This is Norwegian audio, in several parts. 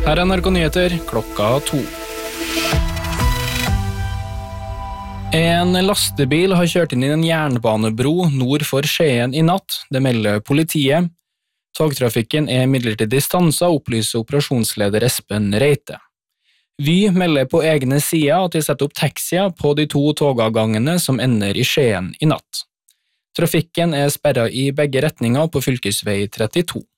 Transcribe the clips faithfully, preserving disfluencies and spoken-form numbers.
Her er N R K Nyheter, klokka to. En lastebil har kjørt inn i en jernbanebro nord for Skien i natt, det melder politiet. Togtrafikken er midlertidig stanset, opplyser operasjonsleder Espen Reite. Vy melder på egne sider at de setter opp taxier på de to togavgangene som ender i Skien i natt. Trafikken er sperret i begge retninger på fylkesvei trettito.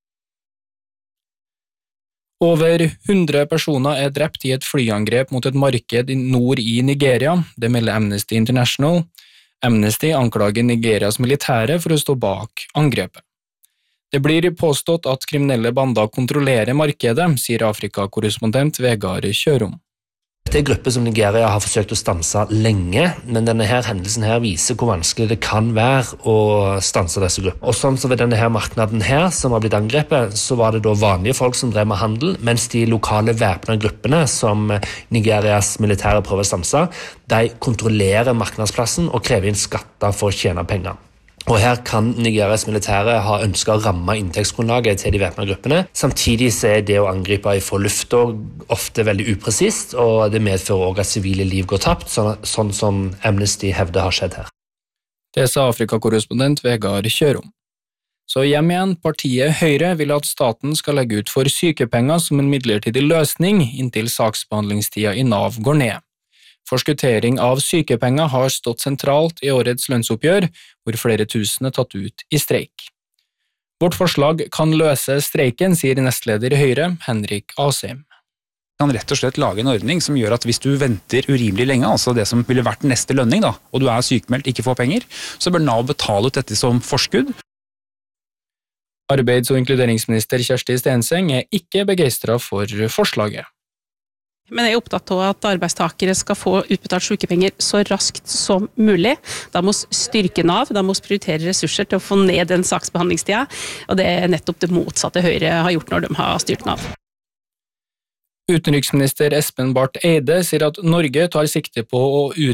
Over hundre personer er drept i et flyangrep mot et marked nord i Nigeria, det melder Amnesty International. Amnesty anklager Nigerias militære for å stå bak angrepet. Det blir påstått at kriminelle bander kontrollerer markedet, sier Afrika-korrespondent Vegard Kjørom. Det er en gruppe som Nigeria har forsøkt å stanse lenge, men denne her hendelsen her viser hvor vanskelig det kan være å stanse disse gruppene. Og sånn som ved denne her marknaden her, som har blitt angrepet, så var det da vanlige folk som drev med handel, mens de lokale væpnede gruppene som Nigerias militære prøver å stanse, de kontrollerer marknadsplassen og krever inn skatter for å tjene penger. Og her kan Nigerias militære ha ønsket å ramme inntektsgrunnlaget til de væpnede gruppene. Samtidig så er det å angripe fra lufta ofte veldig upresist, og det medfører også at sivile liv går tapt, sånn, sånn som Amnesty hevder har skjedd her. Det sa Afrika-korrespondent Vegard Kjørom. Så hjem igjen, partiet Høyre vil at staten skal legge ut for sykepenger som en midlertidig løsning inntil saksbehandlingstida i Nav går ned. Forskuttering av sykepenger har stått sentralt i årets lønnsoppgjør, hvor flere tusen er tatt ut i streik. Vårt forslag kan løse streiken, sier nestleder i Høyre, Henrik Asheim. Vi kan rett og slett lage en ordning som gjør at hvis du venter urimelig lenge, altså det som ville vært neste lønning, da, og du er sykemeldt, ikke får penger, så bør Nav betale ut dette som forskudd. Arbeids- og inkluderingsminister Kjersti Stenseng er ikke begeistret for forslaget. Men jeg er opptatt av at arbeidstakere skal få utbetalt sykepenger så raskt som mulig. Da må styrke Nav, da må prioritere ressurser til å få ned den saksbehandlingstida, og det er nettopp det motsatte Høyre har gjort når de har styrt Nav. Utenriksminister Espen Barth Eide sier at Norge tar sikte på å